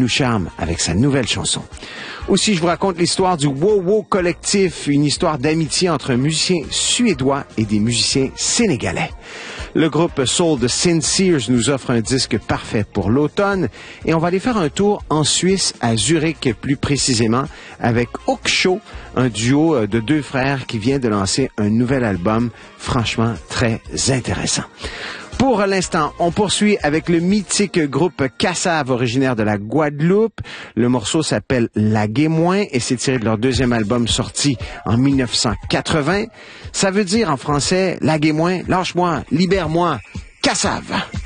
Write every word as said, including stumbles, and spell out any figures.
Blue Charm avec sa nouvelle chanson. Aussi, je vous raconte l'histoire du Wow Wow Collectif, une histoire d'amitié entre un musicien suédois et des musiciens sénégalais. Le groupe soul de Sincere nous offre un disque parfait pour l'automne et on va aller faire un tour en Suisse, à Zurich plus précisément, avec Oksho, un duo de deux frères qui vient de lancer un nouvel album franchement très intéressant. Pour l'instant, on poursuit avec le mythique groupe Kassav, originaire de la Guadeloupe. Le morceau s'appelle La Guémoin et c'est tiré de leur deuxième album sorti en mille neuf cent quatre-vingts. Ça veut dire en français, La Guémoin, lâche-moi, libère-moi, Kassav.